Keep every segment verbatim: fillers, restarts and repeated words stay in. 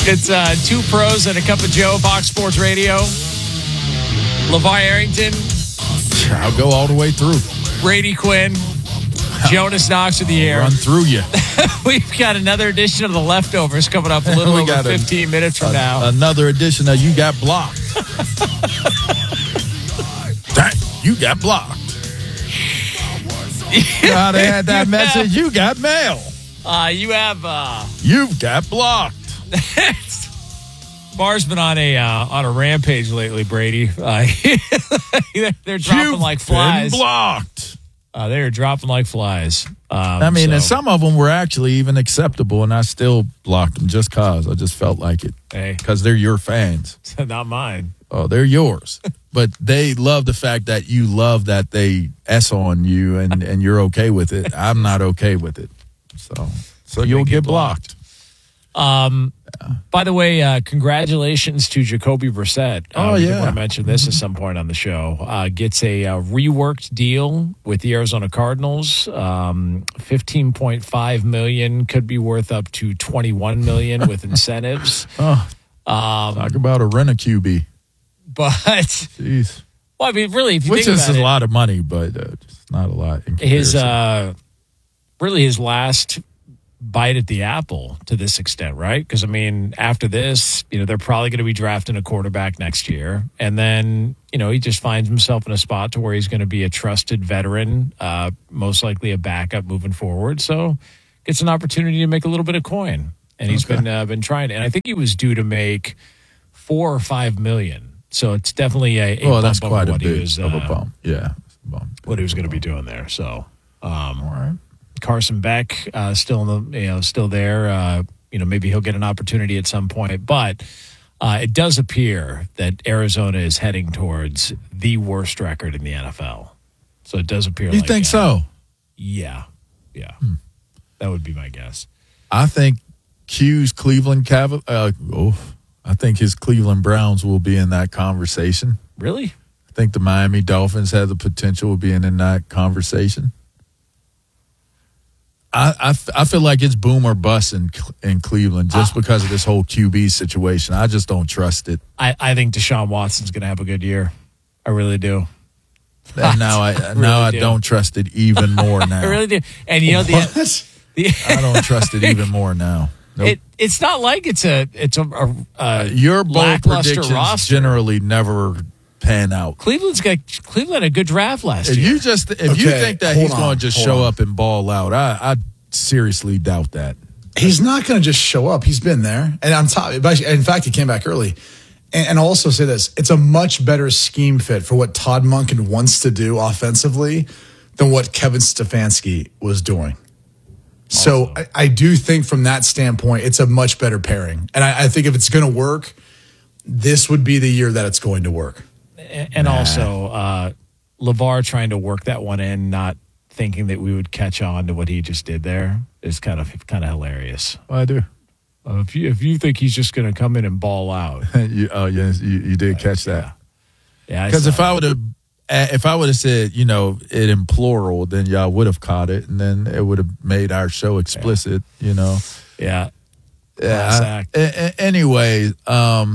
It's uh, two pros and a cup of Joe, Fox Sports Radio. LeVar Arrington. I'll go all the way through. Brady Quinn. Jonas Knox with the air. Run through you. We've got another edition of The Leftovers coming up a little over fifteen a, minutes from a, now. Another edition of You Got Blocked. Dang, you got blocked. You know how they had that message? You got mail. Uh, you have... Uh, You've got blocked. Bar's been on a uh, on a rampage lately, Brady. Uh, they're, they're dropping You've like flies. Been blocked. Uh, they're dropping like flies. Um, I mean, so. and some of them were actually even acceptable, and I still blocked them just cause I just felt like it. Hey, because they're your fans, not mine. Oh, they're yours, but they love the fact that you love that they s on you, and and you're okay with it. I'm not okay with it, so so you'll get blocked. Um. Yeah. By the way, uh, congratulations to Jacoby Brissett. Uh, oh, yeah. I want to mention this at some point on the show. Uh, gets a uh, reworked deal with the Arizona Cardinals. Um, fifteen point five million dollars could be worth up to twenty-one million dollars with incentives. Oh, um, talk about a rent-a-Q B. But, jeez. Well, I mean, really, if you Which think is about a it, lot of money, but uh, just not a lot in comparison. His, uh, really his last bite at the apple to this extent, right? Because, I mean, after this, you know, they're probably going to be drafting a quarterback next year. And then, you know, he just finds himself in a spot to where he's going to be a trusted veteran, uh, most likely a backup moving forward. So gets an opportunity to make a little bit of coin. And he's okay. been uh, been trying to. And I think he was due to make four or five million. So it's definitely a, a well, bump that's quite over a what bit he was, of uh, a bump. Yeah. Bump. What he was going to be doing there. So, um, all right. Carson Beck uh, still in the, you know, still there. Uh, you know, maybe he'll get an opportunity at some point. But uh, it does appear that Arizona is heading towards the worst record in the N F L. So it does appear. You like, think uh, so? Yeah, yeah. Hmm. That would be my guess. I think Q's Cleveland Caval. Uh, oh, I think his Cleveland Browns will be in that conversation. Really? I think the Miami Dolphins have the potential of being in that conversation. I, I, I feel like it's boom or bust in, in Cleveland just uh, because of this whole Q B situation. I just don't trust it. I, I think Deshaun Watson's going to have a good year. I really do. And now I, I really now do. I don't trust it even more now. I really do. And you know the, the I don't trust it even more now. Nope. It it's not like it's a it's a, a, a uh, your bold predictions roster. generally never pan out. Cleveland's got Cleveland had a good draft last if year. You just if okay, you think that he's going to just show on. up and ball out, I, I seriously doubt that. He's not going to just show up. He's been there, and on top, in fact, he came back early. And, and I'll also say this: it's a much better scheme fit for what Todd Monken wants to do offensively than what Kevin Stefanski was doing. So I, I do think from that standpoint, it's a much better pairing. And I, I think if it's going to work, this would be the year that it's going to work. And, and nah. also, uh, LeVar trying to work that one in, not thinking that we would catch on to what he just did there is kind of kind of hilarious. Well, I do. Uh, if you if you think he's just going to come in and ball out, you, oh yes, you, you did catch that. Yeah, because if I would have. If I would have said, you know, it in plural, then y'all would have caught it, and then it would have made our show explicit, yeah. you know. Yeah. Yeah. I, a, anyway, um,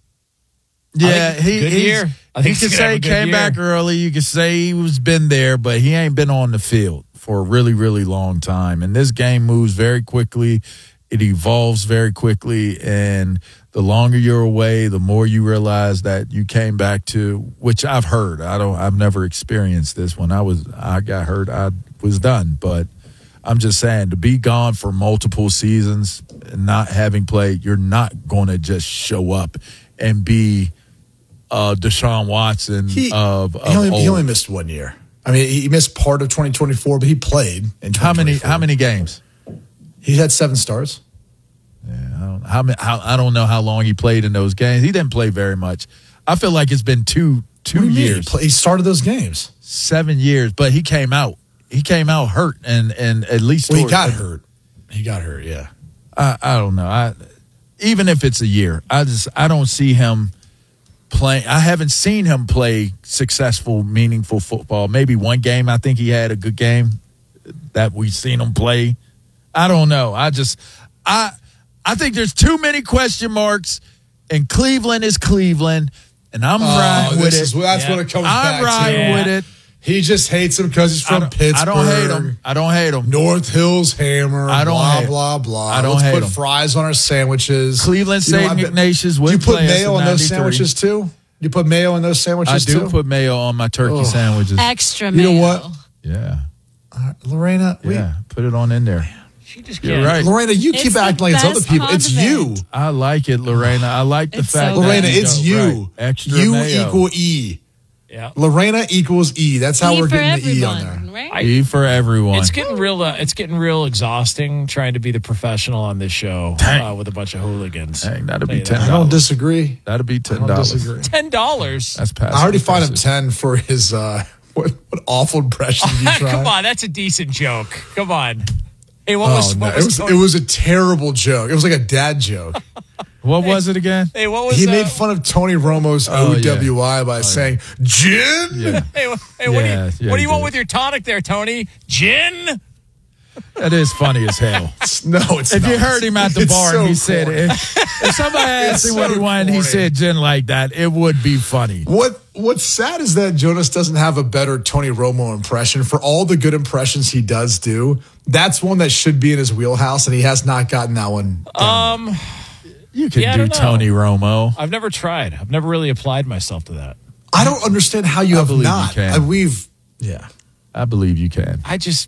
yeah, he good he's, year. I think you could say he came year. back early. You could say he was been there, but he ain't been on the field for a really, really long time. And this game moves very quickly. It evolves very quickly, and the longer you're away, the more you realize that you came back to, which I've heard. I don't. I've never experienced this. When I was, I got hurt, I was done. But I'm just saying, to be gone for multiple seasons and not having played, you're not going to just show up and be uh, Deshaun Watson he, of, of he, only, old. he only missed one year. I mean, he missed part of twenty twenty-four, but he played in how many? How many games? He had seven starts. Yeah, I don't, how, how, I don't know how long he played in those games. He didn't play very much. I feel like it's been two two years. He, he started those games. Seven years, but he came out. He came out hurt, and, and at least well, he got hurt. He got hurt. Yeah. I I don't know. I even if it's a year, I just I don't see him playing. I haven't seen him play successful, meaningful football. Maybe one game. I think he had a good game that we've seen him play. I don't know. I just I. I think there's too many question marks, and Cleveland is Cleveland, and I'm Oh, riding with this it. is, that's Yeah. what it comes I'm back riding to. with it. He just hates him because he's I from don't, Pittsburgh. I don't hate him. I don't hate him. North Hills Hammer. I don't blah, hate- blah, blah. I don't Let's hate put him. fries on our sandwiches. Cleveland You know, Saint I bet- Ignatius Do would you put play us mayo in on those ninety-three. sandwiches too? You put mayo on those I sandwiches do too? put mayo on my turkey Ugh. sandwiches. Extra You know mayo. what? Yeah, Uh, Lorena, we, yeah. Put it on in there. She just You're can't. right. Lorena, you It's keep the acting like it's other best people. It's you. condiment. I like it, Lorena. I like the It's fact so that Lorena, good. it's go, you. right, extra You mayo. equal E. Yeah. Lorena equals E. That's how E we're for getting the E on everyone, there. right? I- E for everyone. It's getting real. Uh, it's getting real exhausting trying to be the professional on this show Dang. uh, with a bunch of hooligans. Dang, that'd Tell be you ten that. I don't disagree. That'd be I ten don't dollars. disagree. Ten dollars. That's passive I already fined him aggressive. ten for his uh, what, what awful impression you tried. Come on, that's a decent joke. Come on. Hey, what Oh, was, no. what It was, was Tony- it was a terrible joke. It was like a dad joke. What was it again? Hey, what was He uh, made fun of Tony Romo's Oh, O W I by saying gin. Yeah, Hey, wh- hey, what, Yeah, do you, yeah, what do he you want did. with your tonic there, Tony? Gin? that is funny as hell. No, it's If not. you heard him at the It's bar so and he said, corny. if, if somebody asked It's him what so he wanted, he corny. said gin like that, it would be funny. What What's sad is that Jonas doesn't have a better Tony Romo impression. For all the good impressions he does do, that's one that should be in his wheelhouse, and he has not gotten that one. down. Um, You can Yeah, I do don't know. Tony Romo. I've never tried. I've never really applied myself to that. I don't understand how you I have believe you not. can. Uh, we've yeah. I believe you can. I just,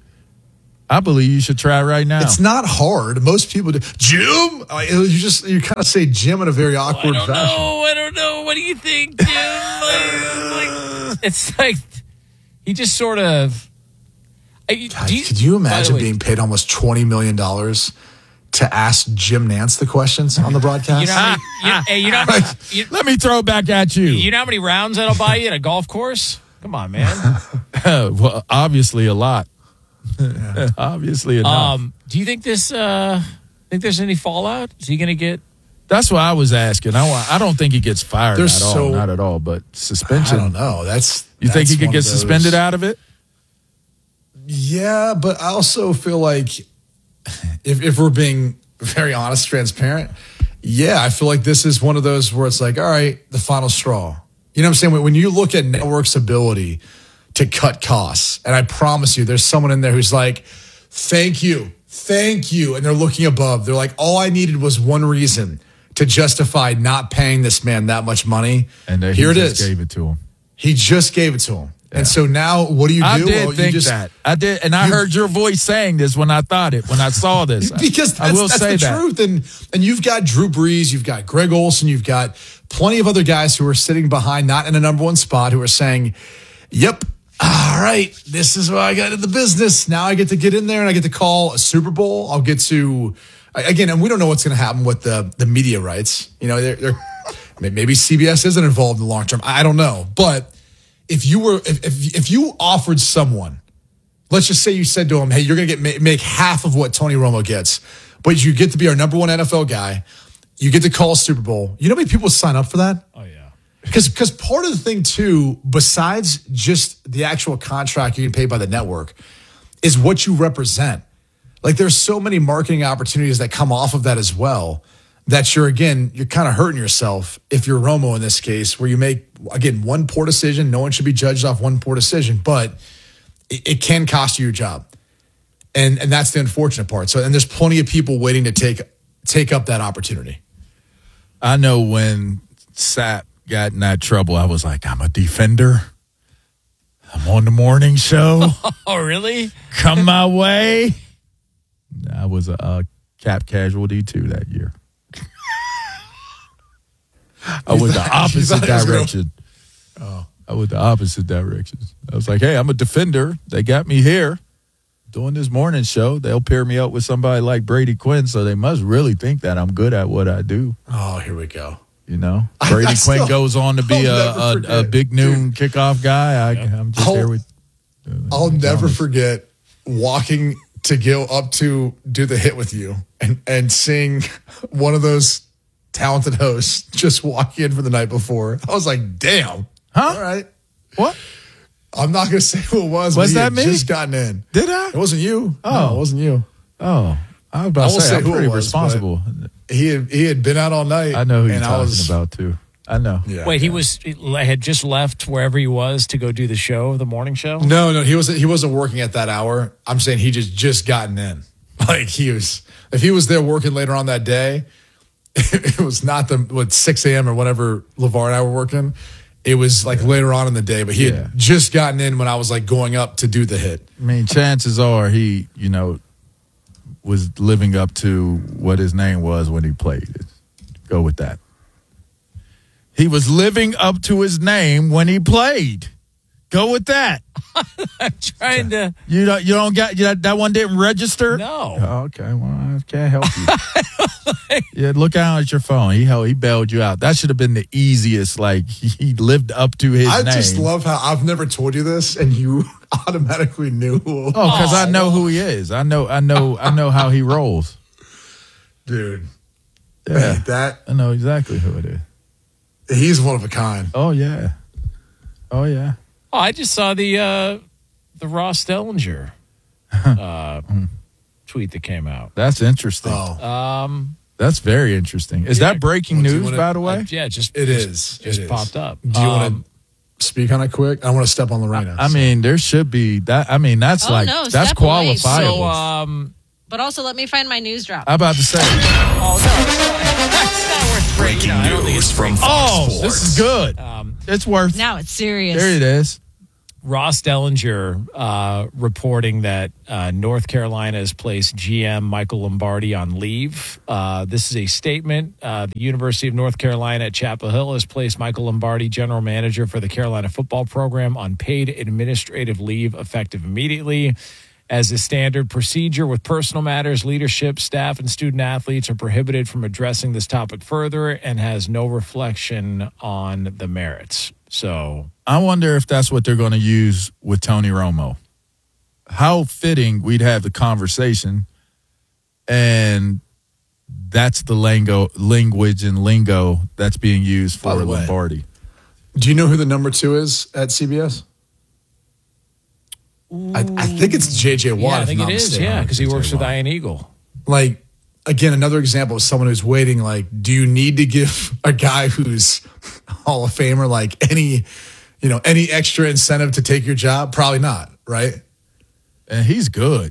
I believe you should try right now. It's not hard. Most people do. Jim, Uh, you just you kind of say Jim in a very I awkward don't fashion. know. I don't know. What do you think, Jim? like, it's like, he just sort of. I, God, do you- could you by the imagine way, being paid almost twenty million dollars to ask Jim Nance the questions on the broadcast? You know, how many, you, hey, you know, how many- you, Let me throw it back at you. you know how many rounds that'll buy you at a golf course? Come on, man. well, obviously a lot. obviously enough. Um, do you think this? Uh, think there's any fallout? Is he going to get? That's what I was asking. I, wa- I don't think he gets fired There's at all. so- Not at all. But suspension. I don't know. That's You think that's he could one get of those- suspended out of it? Yeah, but I also feel like if if we're being very honest, transparent, yeah, I feel like this is one of those where it's like, all right, the final straw. You know what I'm saying? When- When you look at network's ability to cut costs, and I promise you, there's someone in there who's like, thank you, thank you, and they're looking above. They're like, all I needed was one reason to justify not paying this man that much money. And uh, he here it just is. gave it to him. He just gave it to him. And so now what do you do? I did Well, you think just, that. I did, and I you- heard your voice saying this when I thought it, when I saw this. Because that's, I will that's say the that. truth. And and you've got Drew Brees, you've got Greg Olson, you've got plenty of other guys who are sitting behind, not in a number one spot, who are saying, yep, all right, this is why I got into the business. Now I get to get in there and I get to call a Super Bowl. I'll get to, again, and we don't know what's going to happen with the, the media rights. You know, they're, they're, maybe C B S isn't involved in the long term. I don't know. But if you were, if, if, if you offered someone, let's just say you said to him, hey, you're going to get make half of what Tony Romo gets, but you get to be our number one N F L guy. You get to call a Super Bowl. You know how many people would sign up for that? Oh yeah. Because because part of the thing too, besides just the actual contract you get paid by the network, is what you represent. Like there's so many marketing opportunities that come off of that as well. That you're again, you're kind of hurting yourself if you're Romo in this case, where you make again one poor decision. No one should be judged off one poor decision, but it, it can cost you your job, and and that's the unfortunate part. So and there's plenty of people waiting to take take up that opportunity. I know when Sapp got in that trouble, I was like, I'm a defender. I'm on the morning show. Oh really? Come my way. I was a, a cap casualty too that year. I went the thought- you opposite thought it was gonna- direction. I went the opposite direction. I was like, hey, I'm a defender. They got me here doing this morning show. They'll pair me up with somebody like Brady Quinn, so they must really think that I'm good at what I do. Oh, here we go. You know, I- Brady I Quinn still- goes on to be I'll a, never a, a forget. big noon kickoff guy. I, I'm just I'll- there with. I'll never forget walking to go up to do the hit with you and, and seeing one of those talented hosts just walk in for the night before. I was like, damn. Huh? All right. What? I'm not going to say who it was. Was but he that had me? just gotten in. Did I? It wasn't you. Oh. No, it wasn't you. Oh, I was about I to won't say, say I'm who it pretty was, responsible. He had, he had been out all night. I know who you're and I talking was, about, too. I know. Yeah, Wait, yeah. he was he had just left wherever he was to go do the show, the morning show? No, no, he wasn't. He wasn't working at that hour. I'm saying he just just gotten in. Like he was. If he was there working later on that day, it was not the what six a.m. or whatever LeVar and I were working. It was like yeah. later on in the day, but he yeah. had just gotten in when I was like going up to do the hit. I mean, chances are he, you know, was living up to what his name was when he played. Go with that. He was living up to his name when he played. Go with that. I'm trying to. You don't. You don't get you, that one didn't register. No. Oh, okay. Well, I can't help you. Yeah, look out at your phone. He held, he bailed you out. That should have been the easiest. Like he lived up to his I name. just love how I've never told you this, and you automatically knew. Oh, because I know who he is. I know. I know. I know how he rolls. Dude. Yeah, man, that I know exactly who it is. He's one of a kind. Oh yeah. Oh yeah. Oh, I just saw the uh, the Ross Dellinger uh, tweet that came out. That's interesting. Oh. Um, That's very interesting. Is yeah. that breaking Well, do you news, wanna- by the way? uh, yeah, just It just, is. just It is. popped up. Do you Um, want to speak on it quick? I want to step on Lorena. I mean, there should be that. I mean, that's Oh, like no, that's step away. qualifiable. So, um, But also, let me find my news drop. I'm about to say. oh no, that's not worth breaking. Breaking No, I don't think news it's from breaking. Fox Oh, Sports. this is good. Um, It's worth. Now it's serious. There it is. Ross Dellinger uh, reporting that uh, North Carolina has placed G M Michael Lombardi on leave. Uh, this is a statement. Uh, the University of North Carolina at Chapel Hill has placed Michael Lombardi, general manager for the Carolina football program, on paid administrative leave effective immediately. As a standard procedure with personal matters, leadership, staff, and student athletes are prohibited from addressing this topic further and has no reflection on the merits. So I wonder if that's what they're going to use with Tony Romo. How fitting we'd have the conversation, and that's the lingo, language and lingo that's being used By for the way, Lombardi. Do you know who the number two is at C B S? I, I think it's J J Watt. yeah, I if think I'm it not is. mistaken. Yeah, because he J J works with Watt. Iron Eagle. Like, again, another example of someone who's waiting. Like, do you need to give a guy who's Hall of Famer like any, you know, any extra incentive to take your job? Probably not, right? And he's good.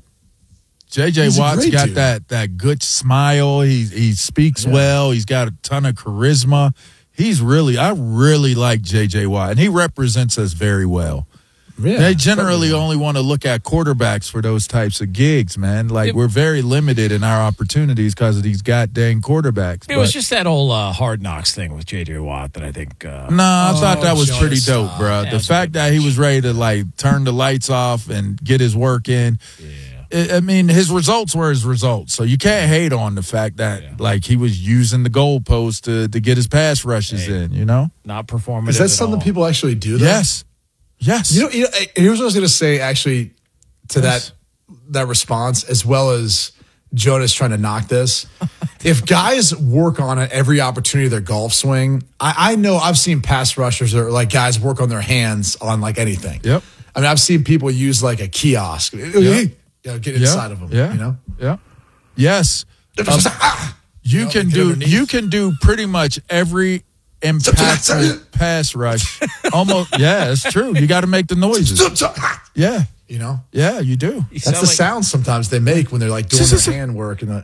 J J He's a Watt's great got dude. that that good smile. He he speaks well. He's got a ton of charisma. He's really, I really like J J Watt, and he represents us very well. Yeah, They generally definitely. only want to look at quarterbacks for those types of gigs, man. Like, It- we're very limited in our opportunities because of these goddamn quarterbacks. It was But- just that whole uh, Hard Knocks thing with J J Watt that I think. Uh, No, I thought that was Jonas, pretty dope, uh, bro. yeah, The it's a fact bit that he much. was ready to like turn the lights off and get his work in. yeah. I I mean, his results were his results, so you can't hate on the fact that Yeah. like he was using the goalpost to to get his pass rushes Hey. in. You know? Not performative. Is that at something all. people actually do? Though? Yes, yes. You know, you know, here's what I was going to say. Actually, to Yes. that that response, as well as Jonas trying to knock this. If guys work on it every opportunity of their golf swing, I, I know I've seen pass rushers or like guys work on their hands on like anything. Yep. I mean, I've seen people use like a kiosk, you know, get inside yeah. of them. Yeah, You know, Yeah. Yes. Ah! You know, can get do underneath. you can do pretty much every impactful pass rush. Almost, yeah, it's true. You got to make the noises. Yeah, you know, yeah, you do. You that's sound the like, sound sometimes they make when they're like doing their hand work and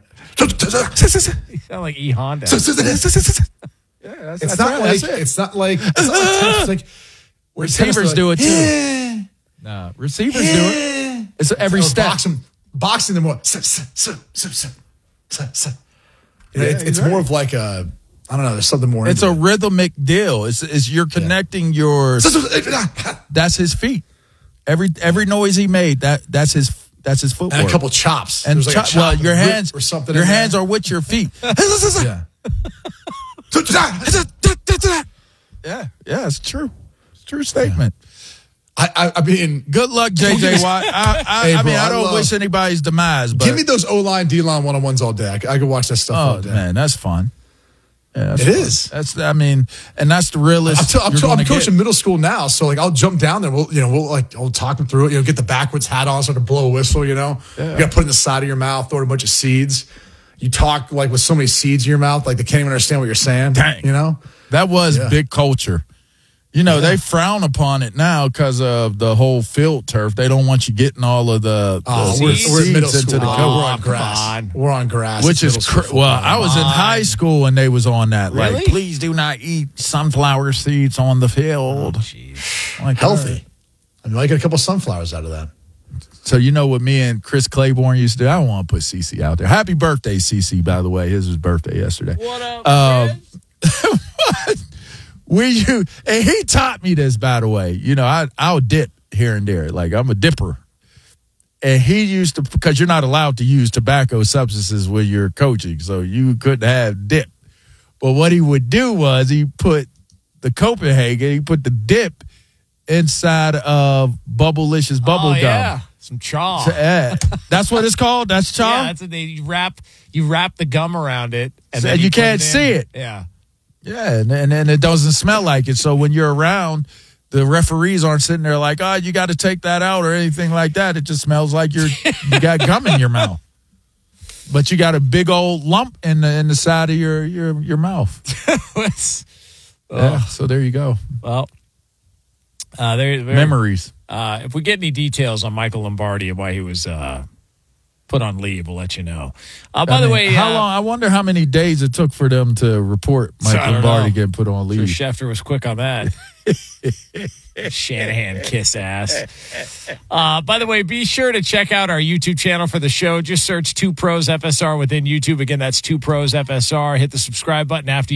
the. You sound like E Honda. Yeah, that's, It's that's not right, like that's it. it's not like it's not like tennis, it's like where tennis, Receivers they're do like, it too. "Yeah, Nah, receivers do it. yeah." It's every Or step. Boxing, boxing them more. So, so, so, so, so, so, so. You know, Yeah, it- it's you're more right. of like a I don't know. There's something more. It's a into it. rhythmic deal. It's, it's you're connecting your. So, so, so, That's his feet. Every every noise he made, that that's his that's his footwork. and a couple chops. And There's like a chop- well, chop your and whip hands or something. Your in hands there. are with your feet. Yeah. Yeah, yeah, it's true. It's a true statement. I, I, I mean, Good luck, J J Watt. I, I, Hey, I mean, bro, I I don't love- wish anybody's demise, but give me those O line, D line one on ones all day. I, c- I could watch that stuff all oh day. man, that's fun. Yeah, that's It fun. is. That's I mean, and that's the realest. I'm, t- I'm, you're t- I'm gonna coaching get. middle school now, so like I'll jump down there. We'll you know we'll like we'll talk them through it. You know, get the backwards hat on, start to blow a whistle. You know, Yeah. you got to put it in the side of your mouth, throw in a bunch of seeds. You talk like with so many seeds in your mouth, like they can't even understand what you're saying. Dang. You know, That was Yeah. big culture. You know, they frown upon it now because of the whole field turf. They don't want you getting all of the, oh, the we're, seeds we're in middle seeds school. into the Oh, coat. we're on come grass. on. We're on grass, Which It's is middle cr- school well, football. I was in high school and they was on that. Really? Like, please do not eat sunflower seeds on the field. Jeez. Like, healthy. I mean, I get a couple sunflowers out of that. So you know what me and Chris Claiborne used to do? I don't want to put Cece out there. Happy birthday, Cece, by the way. His was birthday yesterday. What up, Um, Chris? We you and he taught me this, by the way. You know, I I'll dip here and there. Like I'm a dipper. And he used to, because you're not allowed to use tobacco substances when you're coaching, so you couldn't have dip. But what he would do was he put the Copenhagen, he put the dip inside of Bubblicious bubble oh, gum. yeah. Some chaw. Yeah. That's what it's called? That's chaw? Yeah, that's what they you wrap. You wrap the gum around it, and So then you put can't in. see it. Yeah. Yeah, and, and and it doesn't smell like it. So when you're around, the referees aren't sitting there like, oh, you got to take that out or anything like that. It just smells like you're you got gum in your mouth. But you got a big old lump in the in the side of your your your mouth. What's- Yeah, so there you go. well, uh, there. there- Memories. Uh, if we get any details on Michael Lombardi and why he was uh, put on leave, we'll let you know. Uh, by I the mean, way, how uh, long? I wonder how many days it took for them to report So, I Mike don't Lombardi know. getting put on Sure leave. Schefter was quick on that. Shanahan kiss ass. Uh, by the way, be sure to check out our YouTube channel for the show. Just search Two Pros F S R within YouTube. Again, that's Two Pros F S R. Hit the subscribe button after you.